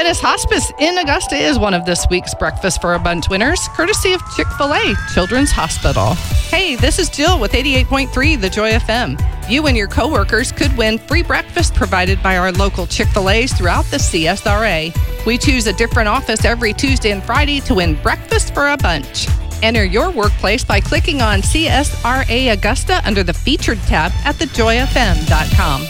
Adventist Hospice in Augusta is one of this week's Breakfast for a Bunch winners, courtesy of Chick-fil-A Children's Hospital. Hey, this is Jill with 88.3 The Joy FM. You and your coworkers could win free breakfast provided by our local Chick-fil-A's throughout the CSRA. We choose a different office every Tuesday and Friday to win Breakfast for a Bunch. Enter your workplace by clicking on CSRA Augusta under the Featured tab at thejoyfm.com.